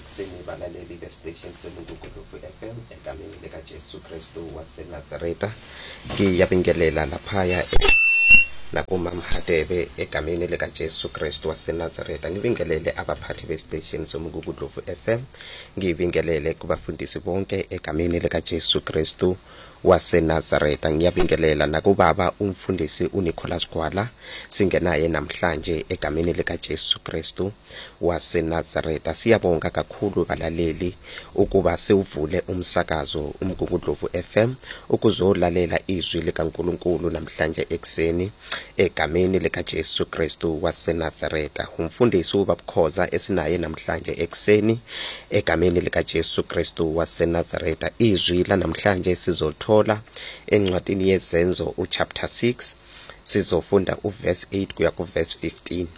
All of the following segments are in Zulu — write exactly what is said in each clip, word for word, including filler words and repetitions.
ekuseni balaleli bestation seMngungundlovu F M egameni lika Jesu Kristu waseNazareta. Ngiyabingelela laphaya nakuMama Hadebe egameni lika Jesu Kristu waseNazareta. Ngibingelele abaphathi bestation seMngungundlovu F M. Ngibingelele kubafundisi bonke egameni lika Jesu Kristu waseNazareta. Ngiyabingelela nakubaba umfundisi uNicholas Gwala singenaye namhlanje egameni lika Jesu Kristu waseNazareta. Siyabonga kakhulu balaleli ukuba siuvule umsakazo uMngungundlovu F M ukuzolalela izwi likaNkulunkulu namhlanje ekseni egameni lika Jesu Kristu waseNazareta. Umfundisi ubabukhoza esinaye namhlanje ekseni egameni lika Jesu Kristu waseNazareta. Izwi la namhlanje sizothola encwadini yezenzo uchapter six sizofunda uverse eight kuya kuverse fifteen.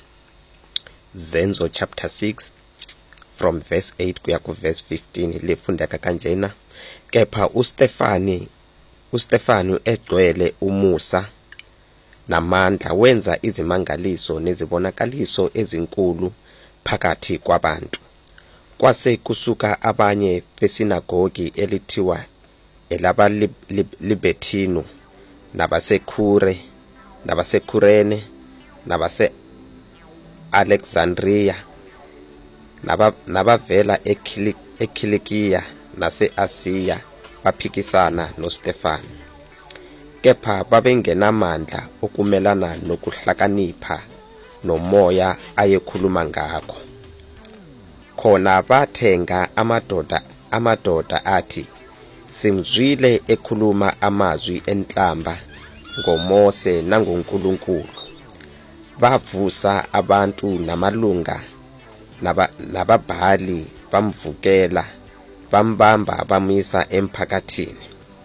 Zenzo chapter six from verse eight kuya kuverse fifteen lefundeka kanjena: kepha uStefani uStefanu egcwele umusa namandla wenza izimangaliso nezibonakaliso ezinkulu phakathi kwabantu. Kwase kusuka abanye besinagogi elithiwa elaba Libetino nabaseKhure nabaseKhurene nabase Alexandria naba nabavela eKilikia nase-Asiya baphikisana noStefanu. Kepha babengenamandla ukumelana nokuhlakanipha nomoya ayekhuluma ngakho. Khona bathenga amadoda amadoda athi simzwile ekhuluma amazwi enhlamba ngoMose nangoNkulunkulu. Bavusa abantu namalunga nababhali bamvukela bambamba bamisa emphakathini.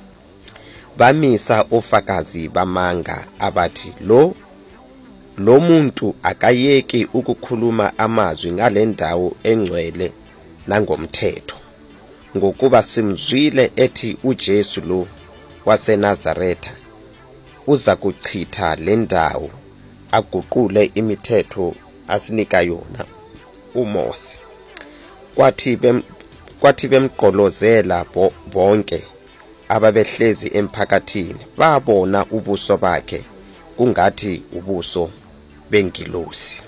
Bamisa ofakazi bamanga abathi lo lo muntu akayeki ukukhuluma amazwi ngalendawo engcwele nangomthetho, ngokuba simzwile ethi uJesu lo waseNazareta uza kuchitha lendawo aguqule imithetho asinika yona uMose. Kwathi bem kwathi bemqolozela bonke ababehlezi emphakathini babona ubuso bakhe kungathi ubuso bengilosi.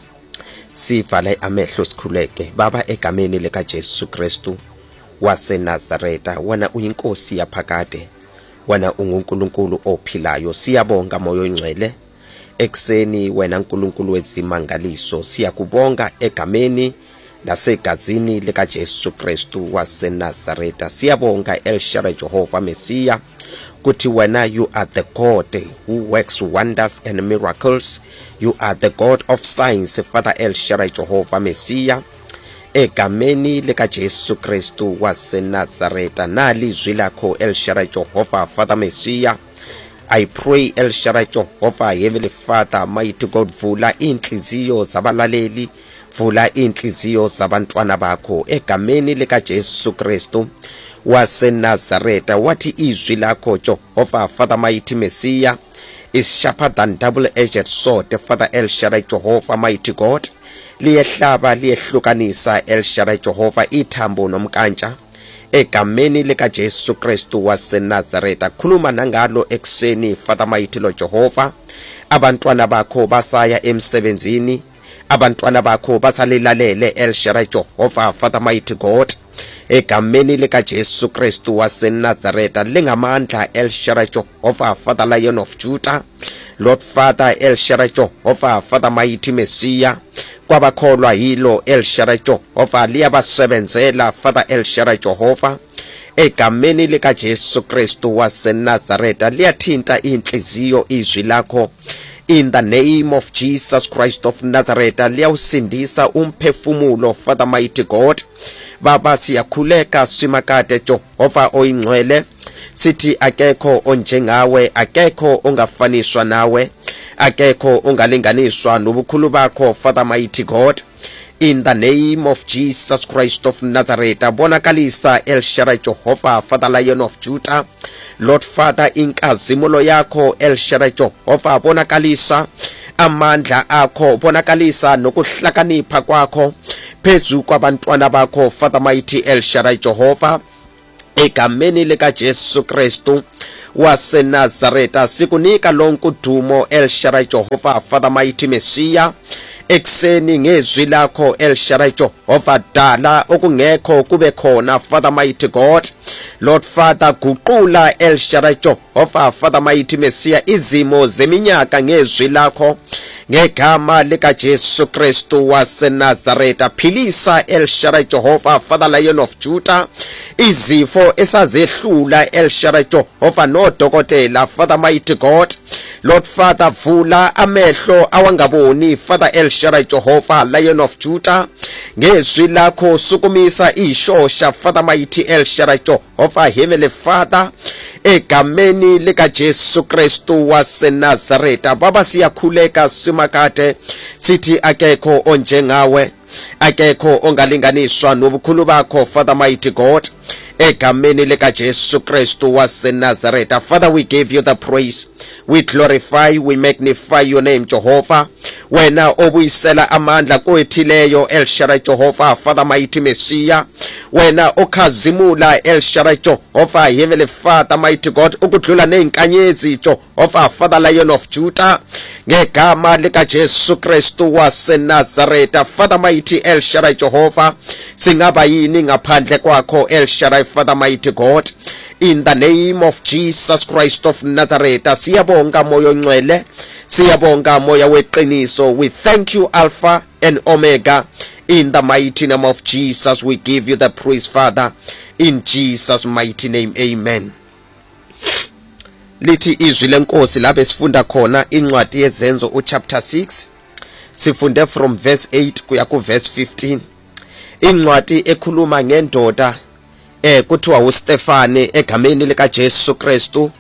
Sivale amehlo sikhuleke. Baba, egameni lika Jesu Kristu waseNazareta, wena uyinkosi yaphakade, wena unguNkulunkulu ophilayo. Siyabonga moyo ongcwele ekseni, wena Nkulunkulu wezimangaliso. Siyakubonga egameni nasegazini lika Jesu Kristu waseNazareta. Siyabonga El Shaddai Jehovah Messiah kuthi wena you are the God who works wonders and miracles. You are the God of signs, Father El Shaddai Jehovah Messiah. Egameni lika Jesu Kristu waseNazareta, nali izwi lakho El Shaddai Jehovah Father Messiah. I pray El Shaddai Jehovah Heavenly Father, mighty God, vula inhliziyo zabalaleli, vula inhliziyo zabantwana bakho egameni lika Jesu Kristu waseNazareta. Wathi izwi lakho Jehovah Father mighty Messiah is sharper than double-edged sword, Father El Shaddai Jehovah mighty God. Liyehlaba liyehlukanisa El Shaddai Jehovah ithambo nomkantsha egameni lika Jesu Kristu waseNazareta. Khuluma nangalo ekseni Father mighty Lord Jehovah. Abantwana bakho basaya emsebenzini, abantwana bakho basalilalele El Shaddai Jehovah Father mighty God. Egameni lika Jesu Kristu waseNazareta, lengamandla El Shaddai Jehovah Father Lion of Judah. Lord Father El Shaddai Jehovah Father mighty Messiah, kwabakholwa yilo El Shaddai Jehovah liyabasebenzela Father El Shaddai Jehovah. Egameni lika Jesu Kristu waseNazareta, liyathinta inhliziyo izwi lakho. In the name of Jesus Christ of Nazareth, liyawusindisa umphefumulo Father mighty God. Baba, siyakhuleka simakade Jehovah oyingcwele, sithi akekho onjengawe, akekho ongafaniswa nawe, akekho ongalinganiswa nobukhulu bakho Father mighty God. In the name of Jesus Christ of Nazareth, bonakalisa El Shaddai Jehovah Father Lion of Judah. Lord Father, inkazimulo yakho El Shaddai Jehovah, bonakalisa amandla akho, bonakalisa nokuhlakanipha kwakho phezu kwabantwana bakho Father mighty El Shaddai Jehovah, egameni lika Jesu Kristu waseNazareta sikunika lonke udumo El Shaddai Jehovah Father mighty Messiah. Ekseni ngezwi lakho El Shaddai Jehovah dala okungekho kube khona Father mighty God. Lord Father guqula El Shaddai Jehovah Father mighty Messiah izimo zeminyaka ngezwi lakho ngegama lika Jesu Kristu waseNazareta. Philisa El Shaddai Jehovah Father Lion of Judah izifo esazehlula El Shaddai Jehovah nodokotela Father mighty God. Lord Father vula amehlo awangaboni Father El Shaddai Jehovah Lion of Judah ngezwi lakho sukumisa ishosha Father mighty El Shaddai Jehovah Heavenly Father egameni lika Jesu Kristu waseNazareta. Baba siyakhuleka simakade sithi akekho onjengawe, akekho ongalinganiswa nobukhulu bakho Father mighty God egameni lika Jesu Kristu waseNazareta. Father, we give you the praise, we glorify, we magnify your name Jehovah. Wena obuyisela amandla kwethileyo El Shaddai Jehovah Father mighty Messiah. Wena okhazimula El Shaddai Jehovah Heavenly Father mighty God ukudlula nezinkanyezi Jehovah Father Lion of Judah ngegama lika Jesu Kristu waseNazareta. Father mighty El Shaddai Jehovah singaba yini ngaphandle kwakho El Shaddai Father mighty God. In the name of Jesus Christ of Nazareth, siyabonga moyo ngcwele, siyabonga moya weqiniso. We thank you Alpha and Omega. In the mighty name of Jesus, we give you the praise, Father. In Jesus' mighty name, amen. Lithi izwi lenkosi lapho sifunda khona incwadi yezenzo u chapter six. Sifunde from verse eight kuya ku verse fifteen. Incwadi ekhuluma ngendoda eh kuthiwa uStefane egameni lika Jesu Kristu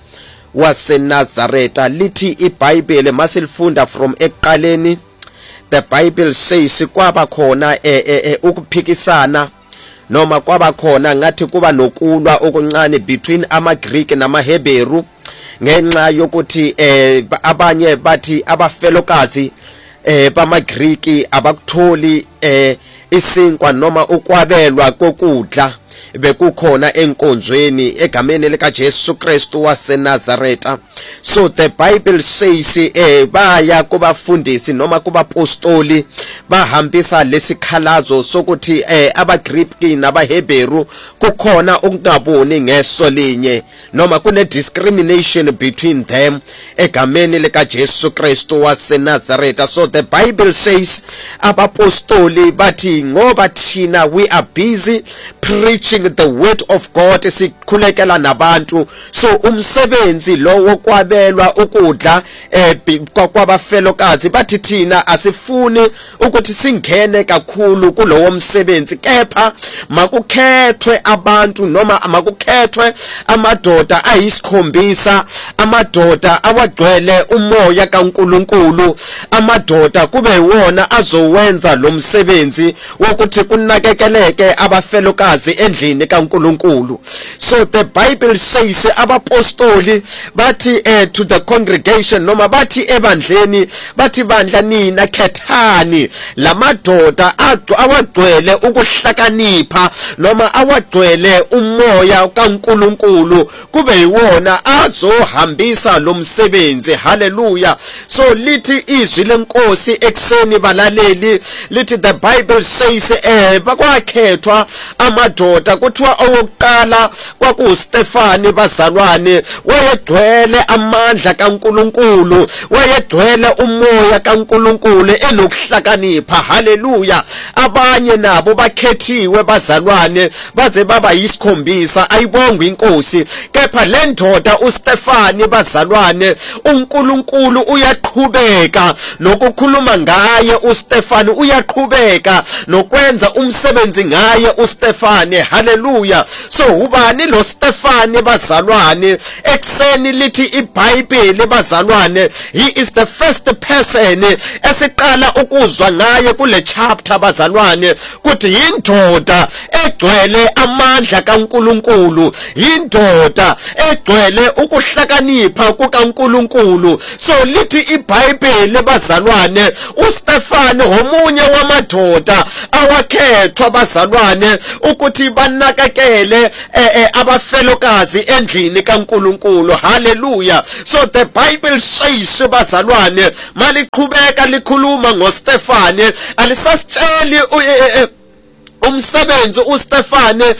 waseNazareta. Lithi iBhayibheli masilifunda from eqaleni, the Bible says kwaba khona eh, eh, ukuphikisana noma kwaba khona ngathi kuba nokulwa okuncane between ama Greek nama Hebrew ngenxa yokuthi eh abanye bathi abafelokazi eh bama Greek abakutholi eh isinkwa noma ukwabelwa kokudla bekukhona enkonzweni egameni lika Jesu Kristu waseNazareta. So the Bible says eh baya kubafundisi noma kubapostoli bahambisa lesikhalazo sokuthi eh abaGreek nabaHebrew kukhona ukungaboni ngeso linye noma kune discrimination between them egameni lika Jesu Kristu waseNazareta. So the Bible says abapostoli bathi ngoba thina we are busy preaching the word of God sikhulekela nabantu, so umsebenzi lo wokwabelwa ukudla eh kwabafelokazi bathi thina asifuni ukuthi singene kakhulu kulowo msebenzi, kepha makukhethwe abantu noma makukhethwe amadoda ayisikhombisa, amadoda awagcwele umoya kaNkulunkulu, amadoda kube wona azowenza lo msebenzi wokuthi kunakekeleke abafelokazi endlini kaNkulunkulu. So the Bible says abapostoli bathi eh, to the congregation noma bathi ebandleni bathi bandla nina khethani lamadoda awagcwele ukuhlakanipha noma awagcwele umoya kaNkulunkulu kube yiwona azohambisa lo msebenzi. Hallelujah. So lithi izwi lenkosi ekseni balaleli, lithi the Bible says eh bakwakhethwa amadoda kuthiwa owokuqala kwakuStefane bazalwane, wayegcwele amandla kaNkulunkulu, wayegcwele umoya kaNkulunkulu enokuhlakanipha. Hallelujah. Abanye nabo bakhethiwe bazalwane baze baba yisikhombisa, ayibongwe inkosi, kepha le ndoda uStefane bazalwane uNkulunkulu uyaqhubeka nokukhuluma ngaye, uStefane uyaqhubeka nokwenza umsebenzi ngaye uStefane. hallelujah. So ubani lo Stefane bazalwane? Ekseni lithi iBhayibheli bazalwane, he is the first person esiqala ukuzwa ngaye kule chapter bazalwane, kuthi indoda egcwele amandla kaNkulunkulu, indoda egcwele ukuhlakanipha kukaNkulunkulu. So lithi iBhayibheli bazalwane, uStefane omunye wamadoda awakhethwa bazalwane ukuthi banakekele eh, eh, abafelokazi endlini kaNkulunkulu, hallelujah. So the Bible says bazalwane, maliqhubeka likhuluma ngoStefane, alisasitsheli umsebenzi uStefane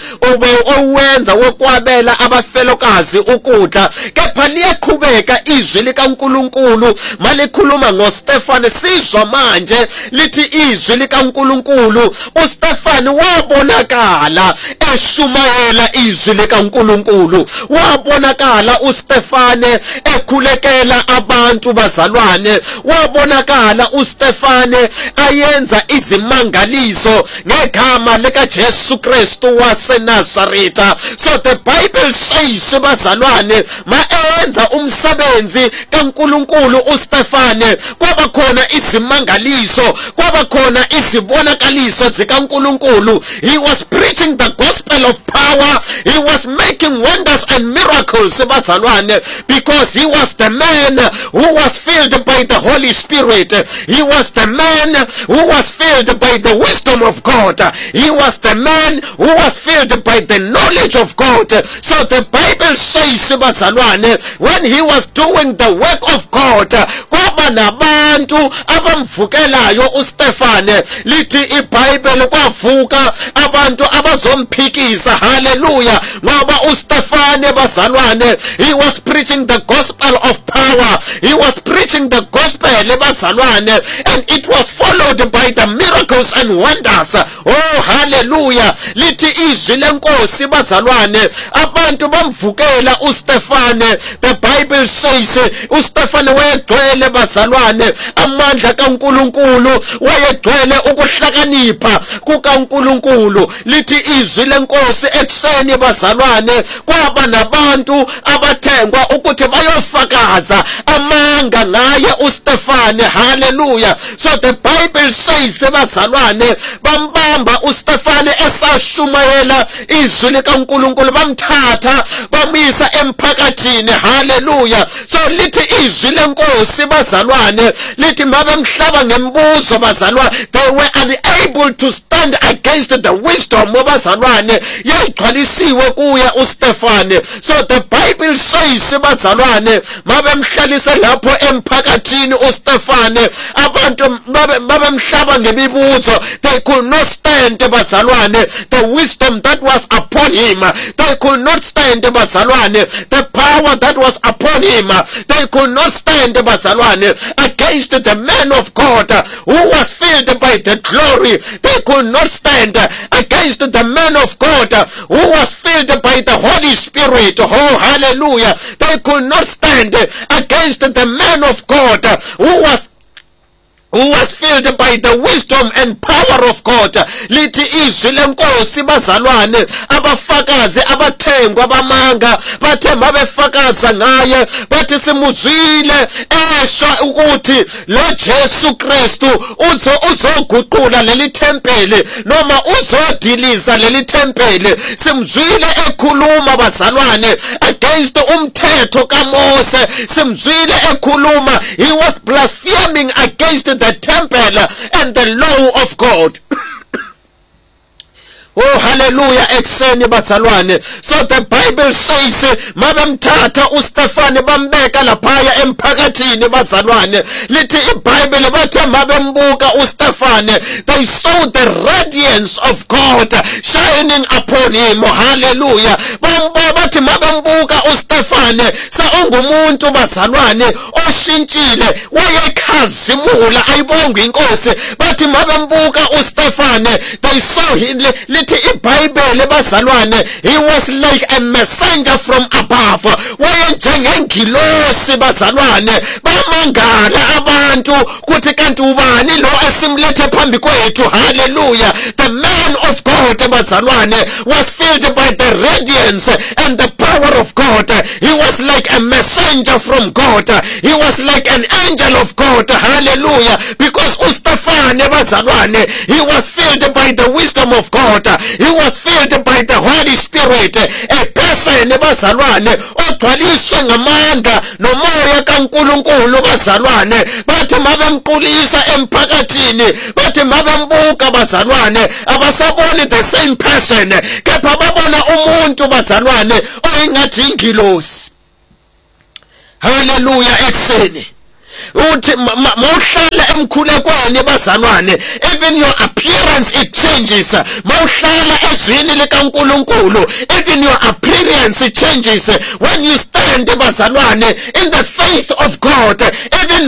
owenza wokwabela abafelokazi ukudla, kepha liyaqhubeka izwi likaNkulunkulu malikhuluma ngoStefane. Sizwa manje lithi izwi likaNkulunkulu, uStefane wabonakala eshumayela izwi likaNkulunkulu, wabonakala uStefane ekhulekela abantu bazalwane, wabonakala uStefane ayenza izimangaliso ngegama lika Jesu Kristu waseNazaretha. So the Bible says bazalwane, maenza umsebenzi kaNkulunkulu uStefane, kwaba khona izimangaliso, kwaba khona izibonakaliso zikaNkulunkulu. He was preaching the gospel of power, he was making wonders and miracles bazalwane, because he was the man who was filled by the Holy Spirit, he was the man who was filled by the wisdom of God, he was the man who was filled by the knowledge of God. So the Bible says bazalwane, when he was doing the work of God, kwaba nabantu abamvukelayo uStefane. Lithi iBhayibheli kwavuka abantu abazomphikisa, hallelujah, ngoba uStefane bazalwane, he was preaching the gospel of power, he was preaching the gospel bazalwane, and it was followed by the miracles and wonders. Oh hallelujah. Lithi izwi lenkosi bazalwane, abantu bamvukela uStefane. The Bible says uStefane wayegcwele bazalwane amandla kaNkulunkulu, wayegcwele ukuhlakanipha kukaNkulunkulu. Lithi izwi lenkosi ekseni bazalwane, kwaba nabantu abathengwa ukuthi bayofakaza amanga ngaye uStefane, hallelujah. So the Bible says bazalwane, bambamba uStefane esashumayela izwi likaNkulunkulu, bamthatha bamisa emphakathini, hallelujah. So lithi izwi lenkosi bazalwane, lithi mabemhlaba ngembuzo bazalwane, they were unable to stand against the wisdom bazalwane yayigcwalisiwe kuya uStefane. So the Bible says bazalwane, mabemhlalise lapho emphakathini uStefane, abantu babemhlaba ngemibuzo, they could not stand bazalwane the wisdom that was upon him, they could not stand bazalwane the power that was upon him, they could not stand bazalwane against the man of God who was filled by the glory, they could not stand against the man of God who was filled by the Holy Spirit. Oh hallelujah. They could not stand against the man of God who was who was filled by the wisdom and power of God. Lithi izwi lenkosi bazalwane, abafakazi abathengwa bamanga bathe babefakaza ngaye, bathi simuzwile esha ukuthi lo Jesu Kristu uzo uzoguqula leli tempeli noma uzodiliza leli tempeli. Simzwile ekhuluma bazalwane against umthetho kaMose, simzwile ekhuluma, he was blaspheming against the temple and the law of God. Oh hallelujah, ekseni bazalwane. So the Bible says mabemthatha uStefane bambeka laphaya emphakathini bazalwane, lithi iBhayibheli bathe mabembuka uStefane, they saw the radiance of God shining upon him, hallelujah. Bamba bathi mabembuka uStefane, sa ungumuntu bazalwane oshintshile, wayekhazimula, ayibonga inkosi. Bathi mabembuka uStefane, they saw him, iBhayibheli bazalwane, he was like a messenger from above, wayenjengengilosi bazalwane. Bamangala abantu kuthi kanti ubani lo esimlethe phambi kwethu, hallelujah. The man of God Spirit bazalwane was filled by the radiance and the power of God. He was like a messenger from God. He was like an angel of God. Hallelujah. Because uStefane bazalwane, he was filled by the wisdom of God. He was filled by the Holy Spirit. A person bazalwane ogcwaliswe ngamandla nomoya kaNkulunkulu bazalwane, bathi mabemqulisa emphakathini, bathi mabembuka bazalwane abasaboni the same person, kepha babona umuntu bazalwane oyingathi ingilosi. Hallelujah. Ekseni uthi mawuhlala emkhulekwane bazalwane, even your appearance it changes. Mawuhlala ezwini likaNkulunkulu, even your appearance it changes when you stand bazalwane in the faith of God. Even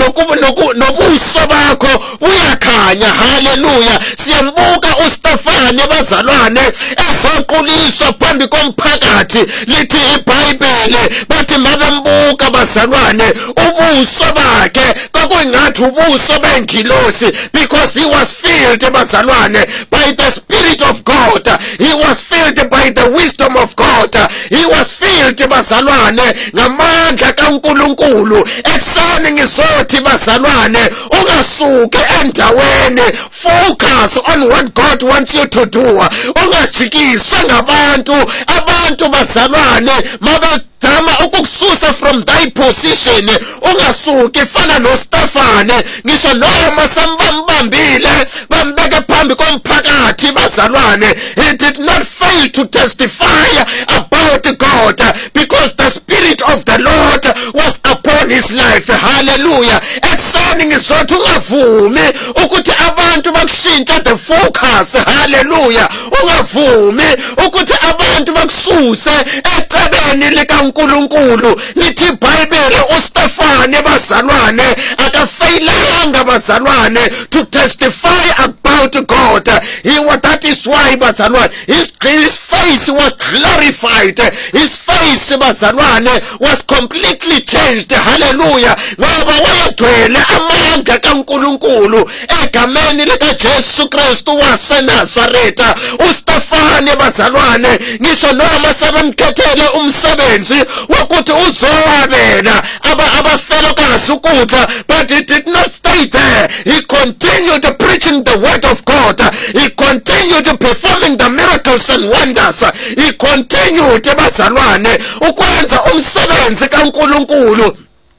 nobuso bakho buyakhanya. Hallelujah. Siyambuka uStefane bazalwane ezoquliswa phambi komphakathi, lithi iBhayibheli bathi mabembuka bazalwane ubuso bakhe kwakuyingathi ubuso bengilosi, because he was filled bazalwane by the Spirit of God. He was filled by the wisdom of God. He was filled bazalwane ngamandla kaNkulunkulu. Ekseni ngizothi bazalwane ungasuke endaweni, focus on what God wants you to do. Ungajikiswa ngabantu, abantu bazalwane mabe dama ukukususa from thy position. Ungasuke fana noStefane, ngisho noma sambambambile bambeke phambi komphakathi bazalwane, he did not fail to testify about God because the Spirit of the Lord was upon his life. Hallelujah. Ekseni ngizothi ungavumi ukuthi abantu bakushintsha the focus. Hallelujah. Ungavumi ukuthi abantu bakususe ecebeni likaNkulunkulu. Lithi iBhayibheli uStefane bazalwane akafailanga bazalwane to testify about God. He was, that is why bazalwane his, his face was glorified. His face bazalwane was completely changed. Hallelujah. Ngoba wayegcwele amandla kaNkulunkulu egameni likaJesu Kristu waseNazaretha. uStefane bazalwane ngisho noma sebemkhethele umsebenzi wokuthi uzowabela aba abafelokazi ukudla, but he did not stay there. He continued preaching the word of God. He continued performing the miracles and wonders. He continued bazalwane ukwenza umsebenzi kaNkulunkulu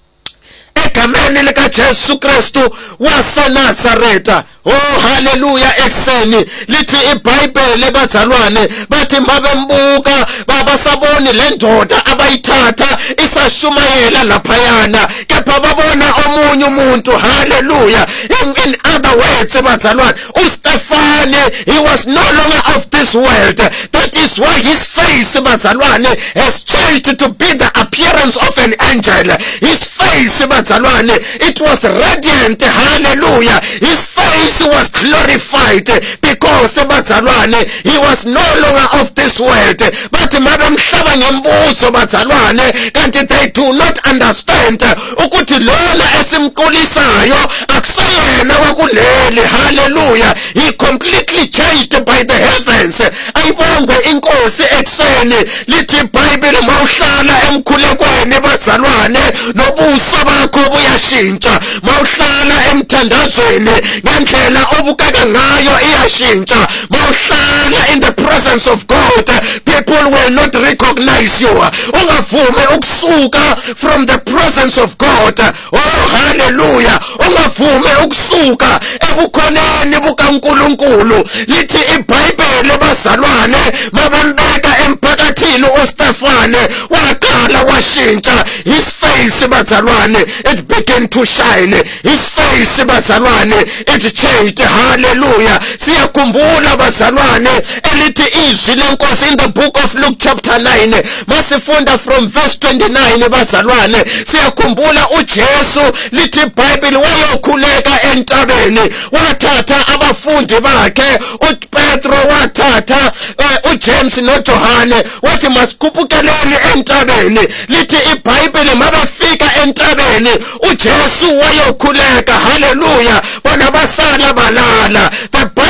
egameni likaJesu Kristu waseNazaretha. Oh hallelujah. Ekseni lithi iBhayibheli bazalwane bathi mabembuka babasaboni le ndoda abayithatha isashumayela laphayana, kepha babona omunye umuntu. Hallelujah. In, in other words bazalwane, uStefane he was no longer of this world. That is why his face bazalwane has changed to be the appearance of an angel. His face bazalwane, it was radiant. Hallelujah. His face was glorified because bazalwane he was no longer of this world. But mabemhlaba ngembuzo bazalwane, kanti they do not understand ukuthi lona esimqulisayo akusayena wakuleli. Hallelujah. He completely changed by the heavens. Ayibongwe inkosi ekseni. Lithi iBhayibheli mawuhlala emkhulekweni bazalwane nobuso bakho buyashintsha. Mawuhlala emthandazweni ngendlela obukeka ngayo iyashintsha. Mawuhlala in the presence of God, people will not recognize you. Ungavume ukusuka from the presence of God. Oh hallelujah. Ungavume ukusuka ebukhoneni bukaNkulunkulu. Lithi iBhayibheli bazalwane mabembeka emphakathini uStefane waqala washintsha. His face bazalwane it began to shine. His face bazalwane it changed. Hallelujah. Siyakhumbula bazalwane elithi izwi lenkosi in the book of Luke chapter nine, masifunda from verse twenty-nine bazalwane. Siyakhumbula uJesu lithi iBhayibheli wayokhuleka entabeni, wathatha abafundi bakhe uPetro, wathatha uh, uJames noJohane, wathi masikhupukeleni entabeni. Lithi iBhayibheli mabafika entabeni uJesu wayokhuleka. Hallelujah. Bona basala balala. The Bible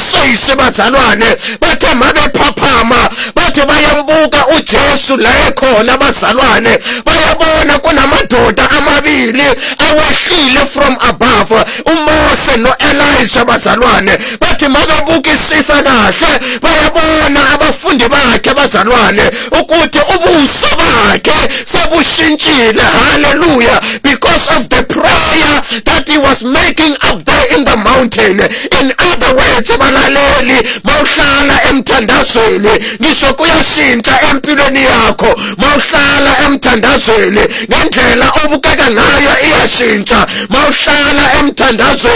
abaseyisi bazalwane bathe mabephaphama bathi bayambuka uJesu la ekhona bazalwane bayabona kunamadoda amabili awehlile from above uMose noElijah bazalwane bathi mabebukisisa kahle bayabona abafundi bakhe bazalwane ukuthi ubuso bakhe sebushintshile. Hallelujah, because of the prayer that he was making up there in the mountain. In other words, balaleli mawuhlala emthandazweni ngisho kuyashintsha empilweni yakho. Mawuhlala emthandazweni ngendlela obukeka ngayo iyashintsha. Mawuhlala emthandazweni